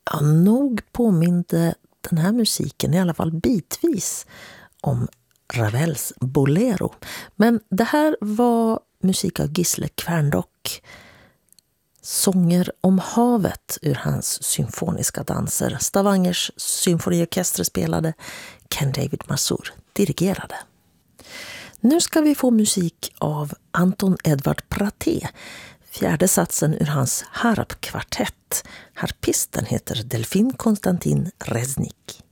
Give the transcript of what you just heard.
Ja, nog påminde den här musiken i alla fall bitvis om Ravels Bolero. Men det här var musik av Gisle Kverndock. Sånger om havet ur hans symfoniska danser. Stavangers symfoniorkester spelade, Ken David Mazur dirigerade. Nu ska vi få musik av Anton Edvard Praté. Fjärde satsen ur hans harpkvartett. Harpisten heter Delfin Konstantin Reznik.